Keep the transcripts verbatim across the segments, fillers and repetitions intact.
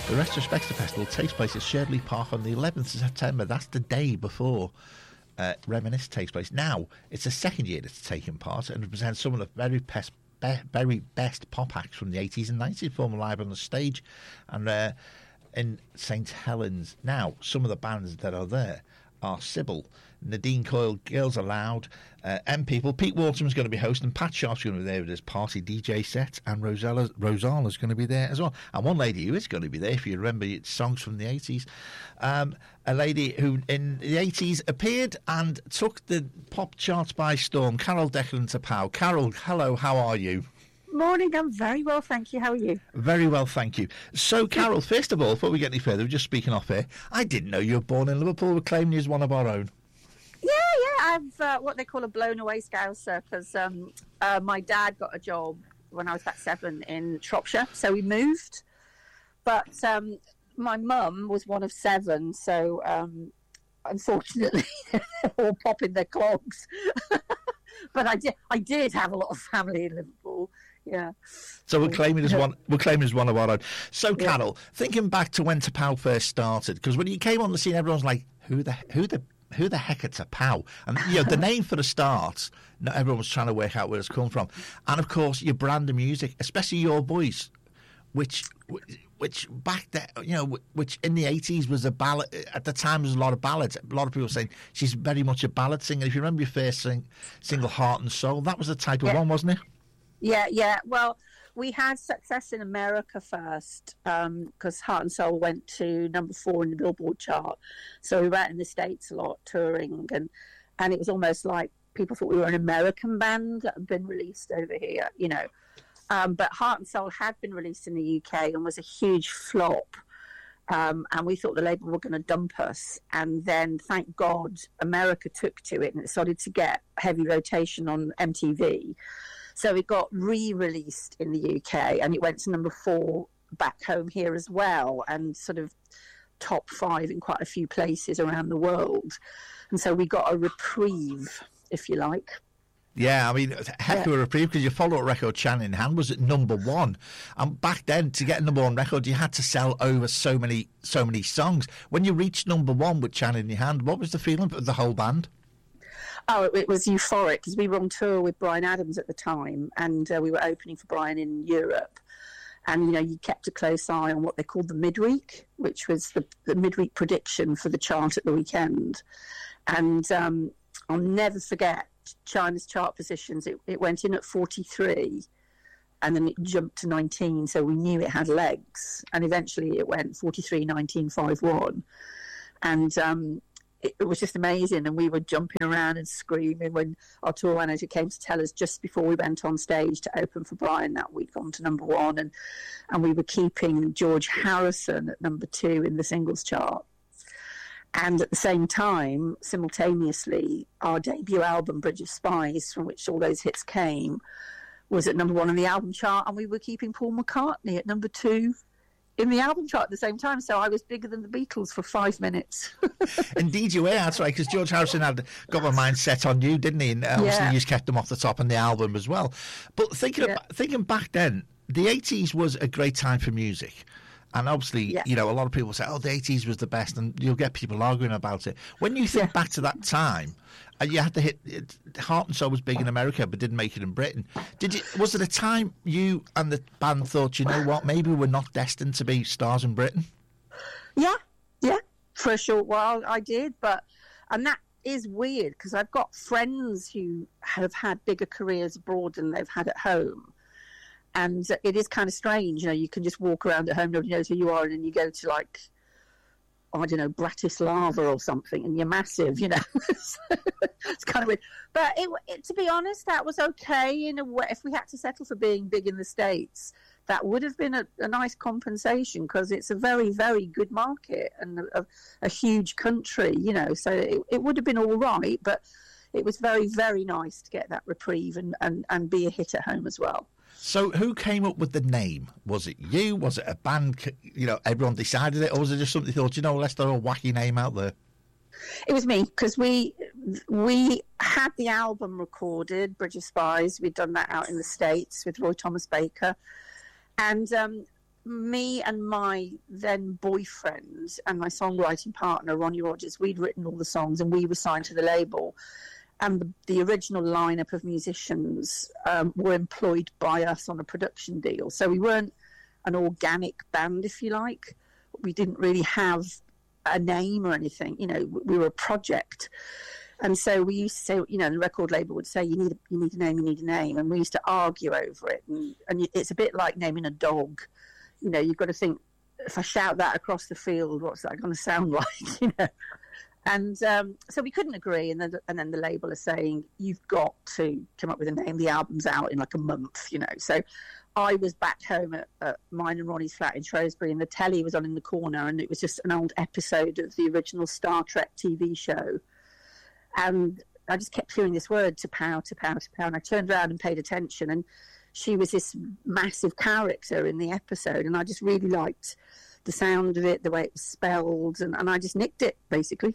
The Retrospective Festival takes place at Sherdley Park on the eleventh of September. That's the day before uh, Reminisce takes place. Now, it's the second year it's taking part and represents some of the very best, be, very best pop acts from the eighties and nineties performing live on the stage and uh, in Saint Helens. Now, some of the bands that are there are Sybil, Nadine Coyle, Girls Aloud, uh, M People. Pete Waterman's going to be hosting. Pat Sharp's going to be there with his party D J set, and Rosella Rosala's going to be there as well. And one lady who is going to be there, if you remember it's songs from the eighties, um, a lady who in the eighties appeared and took the pop charts by storm, Carol Declan Tapau. Carol, hello, how are you? Morning, I'm very well, thank you. How are you? Very well, thank you. So, Carol, first of all, before we get any further, we're just speaking off here, I didn't know you were born in Liverpool. We're claiming you as one of our own. Yeah, yeah, I've uh, what they call a blown away Scouser, because um, uh, my dad got a job when I was about seven in Shropshire, so we moved. But um, my mum was one of seven, so um, unfortunately, they're all popping their clogs. But I did, I did have a lot of family in Liverpool. Yeah. So we're claiming as one. We're claiming as one of our own. So, Carol, yeah. Thinking back to when Tapau first started, because when you came on the scene, everyone's like, "Who the who the who the heck is Tapau?" And you know the name for the start. Not everyone was trying to work out where it's come from. And of course, your brand of music, especially your voice, which which back there, you know, which in the eighties was a ballad. At the time, there was a lot of ballads. A lot of people saying she's very much a ballad singer. If you remember your first sing, single, "Heart and Soul," that was the type of yeah. one, wasn't it? Yeah, yeah. Well, we had success in America first because um, Heart and Soul went to number four in the Billboard chart. So we were out in the States a lot touring, and, and it was almost like people thought we were an American band that had been released over here, you know. Um, but Heart and Soul had been released in the U K and was a huge flop. Um, and we thought the label were going to dump us. And then, thank God, America took to it and it started to get heavy rotation on M T V. So it got re-released in the U K and it went to number four back home here as well and sort of top five in quite a few places around the world. And so we got a reprieve, if you like. Yeah, I mean, heck of a reprieve, because your follow-up record, China in Hand, was at number one. And back then, to get a number one record, you had to sell over so many so many songs. When you reached number one with China in Your Hand, what was the feeling for the whole band? Oh, it, it was euphoric, because we were on tour with Bryan Adams at the time, and uh, we were opening for Bryan in Europe. And, you know, you kept a close eye on what they called the midweek, which was the, the midweek prediction for the chart at the weekend. And um, I'll never forget China's chart positions. It, it went in at forty-three, and then it jumped to nineteen, so we knew it had legs. And eventually it went forty-three, nineteen, five, one. And um, it, it was just amazing, and we were jumping around and screaming when our tour manager came to tell us just before we went on stage to open for Bryan that week on to number one, and, and we were keeping George Harrison at number two in the singles chart. And at the same time, simultaneously, our debut album, Bridge of Spies, from which all those hits came, was at number one on the album chart, and we were keeping Paul McCartney at number two in the album chart at the same time. So I was bigger than the Beatles for five minutes. Indeed you were, that's right, because George Harrison had got my mind set on you, didn't he? And obviously yeah. you just kept them off the top on the album as well. But thinking, yeah. about, thinking back then, the eighties was a great time for music. And obviously, yeah. you know, a lot of people say, oh, the eighties was the best, and you'll get people arguing about it. When you think yeah. back to that time, and you had to hit, it, Heart and Soul was big in America, but didn't make it in Britain. Did you? Was it a time you and the band thought, you know what, maybe we're not destined to be stars in Britain? Yeah, yeah, for a short while I did, but, and that is weird, because I've got friends who have had bigger careers abroad than they've had at home. And it is kind of strange, you know, you can just walk around at home, nobody knows who you are, and then you go to, like, I don't know, Bratislava or something, and you're massive, you know. It's kind of weird. But it, it, to be honest, that was okay in a way. If we had to settle for being big in the States, that would have been a, a nice compensation, because it's a very, very good market and a, a huge country, you know. So it, it would have been all right, but it was very, very nice to get that reprieve and, and, and be a hit at home as well. So who came up with the name? Was it you? Was it a band? You know, everyone decided it? Or was it just something you thought, you know, let's throw a wacky name out there? It was me, because we we had the album recorded, Bridge of Spies. We'd done that out in the States with Roy Thomas Baker. And um, me and my then boyfriend and my songwriting partner, Ronnie Rogers, we'd written all the songs and we were signed to the label. And the, the original lineup of musicians um, were employed by us on a production deal. So we weren't an organic band, if you like. We didn't really have a name or anything. You know, we were a project. And so we used to say, you know, the record label would say, you need a, you need a name, you need a name. And we used to argue over it. And, and it's a bit like naming a dog. You know, you've got to think, if I shout that across the field, what's that going to sound like, you know? And um, so we couldn't agree, and then, and then the label is saying, you've got to come up with a name. The album's out in like a month, you know. So I was back home at, at mine and Ronnie's flat in Shrewsbury, and the telly was on in the corner, and it was just an old episode of the original Star Trek T V show. And I just kept hearing this word, T'Pau, T'Pau, T'Pau, and I turned around and paid attention, and she was this massive character in the episode, and I just really liked the sound of it, the way it was spelled, and, and I just nicked it, basically.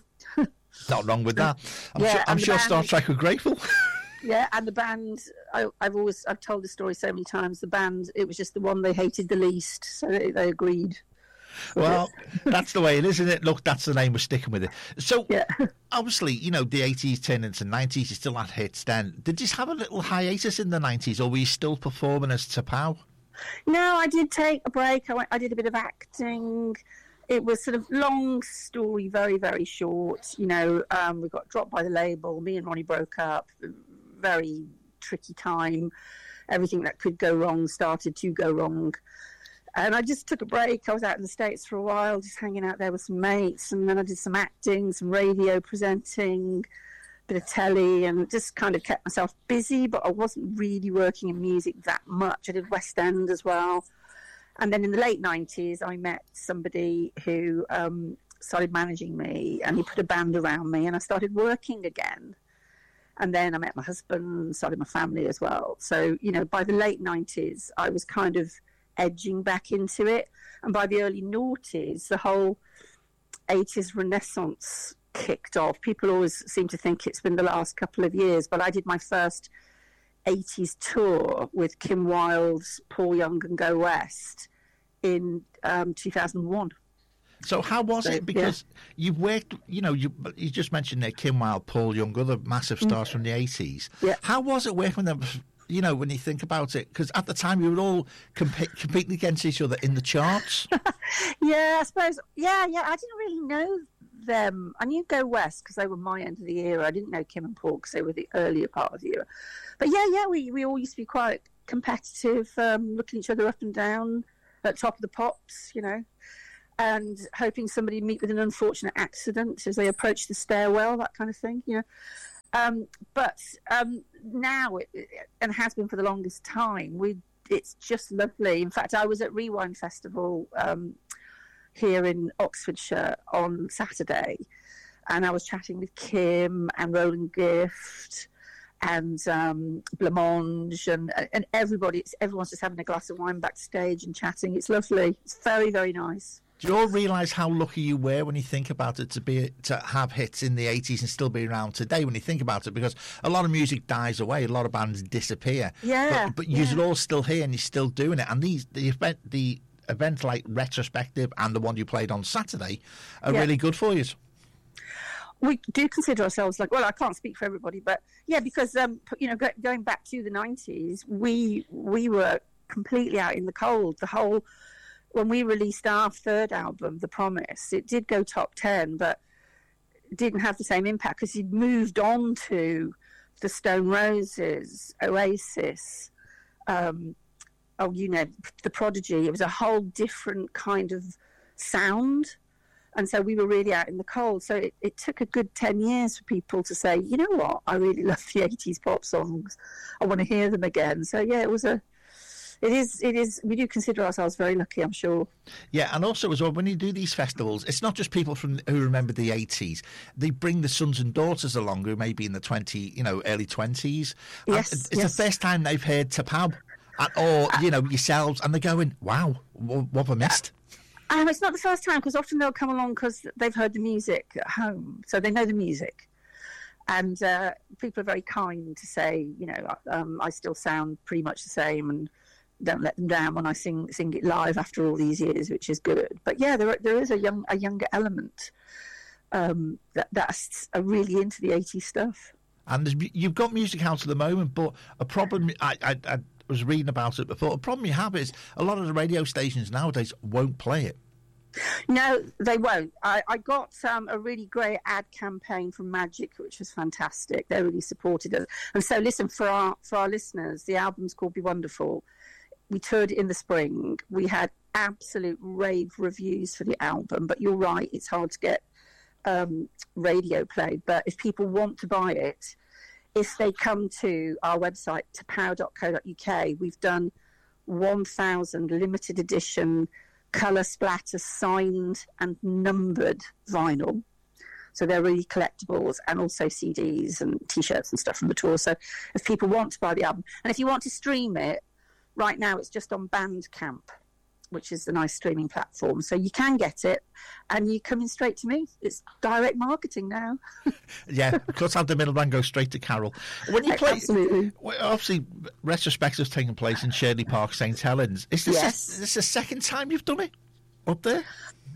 Not wrong with that. I'm yeah, sure, I'm sure band, Star Trek were grateful. Yeah, and the band, I, I've always, I've told the story so many times, the band, it was just the one they hated the least, so they, they agreed. Well, that's the way it is, isn't it? Look, that's the name, we're sticking with it. So, yeah. Obviously, you know, the eighties turned into nineties, you still had hits then. Did you have a little hiatus in the nineties, or were you still performing as T'Pau? No, I did take a break. I, went, I did a bit of acting. It was sort of long story, very, very short. You know, um, we got dropped by the label. Me and Ronnie broke up. Very tricky time. Everything that could go wrong started to go wrong. And I just took a break. I was out in the States for a while, just hanging out there with some mates. And then I did some acting, some radio presenting, bit of telly, and just kind of kept myself busy, but I wasn't really working in music that much. I did West End as well. And then in the late nineties, I met somebody who um, started managing me, and he put a band around me, and I started working again. And then I met my husband, started my family as well. So, you know, by the late nineties, I was kind of edging back into it. And by the early noughties, the whole eighties renaissance kicked off. People always seem to think it's been the last couple of years, but I did my first eighties tour with Kim Wilde's Paul Young and Go West in um, two thousand one. So how was so, it? Because yeah. you've worked, you know, you you just mentioned there Kim Wilde, Paul Young, other massive stars mm. from the eighties. Yeah. How was it working with them, you know, when you think about it? Because at the time you were all comp- competing against each other in the charts. yeah, I suppose. Yeah, yeah. I didn't really know them. I knew Go West because they were my end of the era. I didn't know Kim and Paul because they were the earlier part of the era. But yeah, yeah, we, we all used to be quite competitive, um, looking each other up and down at top of the pops, you know, and hoping somebody would meet with an unfortunate accident as they approach the stairwell, that kind of thing, you know. Um, but um, now, it, and has been for the longest time, we it's just lovely. In fact, I was at Rewind Festival um, here in Oxfordshire on Saturday, and I was chatting with Kim and Roland Gift and um, Blancmange and and everybody. It's, everyone's just having a glass of wine backstage and chatting. It's lovely. It's very, very nice. Do you all realise how lucky you were when you think about it to be to have hits in the eighties and still be around today when you think about it? Because a lot of music dies away, a lot of bands disappear. Yeah. But, but yeah. you're all still here and you're still doing it. And these the event the events like Retrospective and the one you played on Saturday are yeah. really good for you. We do consider ourselves like, well, I can't speak for everybody, but yeah, because um, you know, go, going back to the nineties, we we were completely out in the cold. The whole when we released our third album, The Promise, it did go top ten, but didn't have the same impact because you'd moved on to the Stone Roses, Oasis, um, oh, you know, The Prodigy. It was a whole different kind of sound. And so we were really out in the cold. So it, it took a good ten years for people to say, you know what, I really love the eighties pop songs. I want to hear them again. So, yeah, it was a... It is, it is, we do consider ourselves very lucky, I'm sure. Yeah, and also as well, when you do these festivals, it's not just people from who remember the eighties. They bring the sons and daughters along who may be in the twenty, you know, early twenties. Yes, it's yes. the first time they've heard T'Pau, or, you know, yourselves, and they're going, wow, what, what have I missed? Um, it's not the first time, because often they'll come along because they've heard the music at home, so they know the music. And uh, people are very kind to say, you know, um, I still sound pretty much the same, and don't let them down when I sing sing it live after all these years, which is good. But yeah, there there is a young a younger element um, that that's uh, really into the eighties stuff. And there's, you've got music out at the moment, but a problem I, I, I was reading about it before. A problem you have is a lot of the radio stations nowadays won't play it. No, they won't. I, I got um, a really great ad campaign from Magic, which was fantastic. They really supported us. And so, listen, for our for our listeners, the album's called Be Wonderful. We toured it in the spring. We had absolute rave reviews for the album. But you're right, it's hard to get um, radio played. But if people want to buy it, if they come to our website, to power dot co dot uk, we've done one thousand limited edition colour splatter signed and numbered vinyl. So they're really collectibles, and also C Ds and T-shirts and stuff from the tour. So if people want to buy the album, and if you want to stream it, right now it's just on Bandcamp, which is a nice streaming platform. So you can get it, and you come in straight to me. It's direct marketing now. Yeah, cut out the middleman, go straight to Carol. When you play, absolutely. Obviously, retrospective's taking place in Shirley Park, Saint Helens. Is this, Yes. a, is this the second time you've done it up there?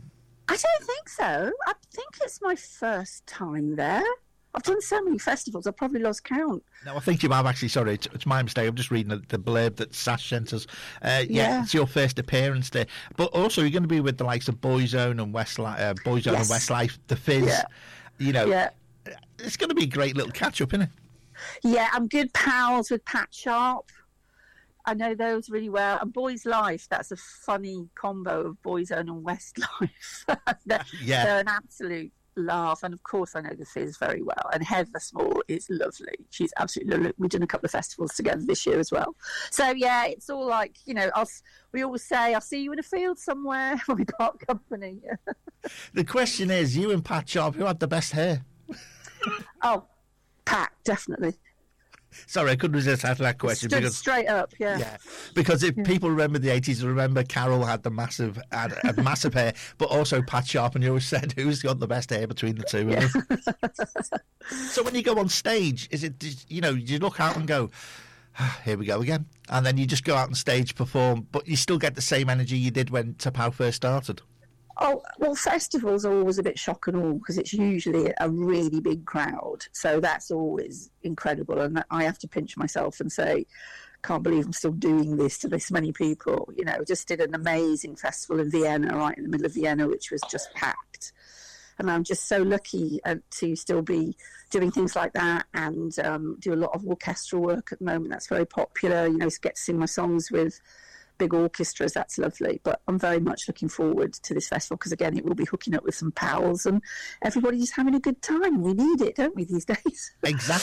I don't think so. I think it's my first time there. I've done so many festivals, I've probably lost count. No, I think you have actually. Sorry, it's, it's my mistake. I'm just reading the, the blurb that Sash sent us. Uh, yeah, Yeah. it's your first appearance there. But also, you're going to be with the likes of Boyzone and Westlife, uh, Boyzone Yes. and Westlife, The Fizz. Yeah. You know, Yeah. it's going to be a great little catch up, isn't it? Yeah, I'm good pals with Pat Sharp. I know those really well. And Boys Life, that's a funny combo of Boyzone and Westlife. they're, Yeah. they're an absolute laugh. And of course, I know the Fizz very well. And Heather Small is lovely. She's absolutely lovely. We've done a couple of festivals together this year as well. So yeah, it's all like, you know, I'll, we always say, I'll see you in a field somewhere when we part company. The question is, you and Pat Sharp, who had the best hair? Oh, Pat, definitely. Sorry, I couldn't resist asking that question. Stood because straight up, yeah. Yeah, because if people remember the eighties, remember Carol had the massive, had, had massive hair, but also Pat Sharp, and you always said who's got the best hair between the two of them. So when you go on stage, is it, you know, you look out and go, ah, here we go again, and then you just go out on stage, perform, but you still get the same energy you did when Tapau first started? Oh, well, festivals are always a bit shock and awe because it's usually a really big crowd. So that's always incredible. And I have to pinch myself and say, can't believe I'm still doing this to this many people. You know, just did an amazing festival in Vienna, right in the middle of Vienna, which was just packed. And I'm just so lucky uh, to still be doing things like that and um, do a lot of orchestral work at the moment. That's very popular. You know, get to sing my songs with big orchestras, that's lovely. But I'm very much looking forward to this festival because, again, it will be hooking up with some pals and everybody's having a good time. We need it, don't we, these days? Exactly.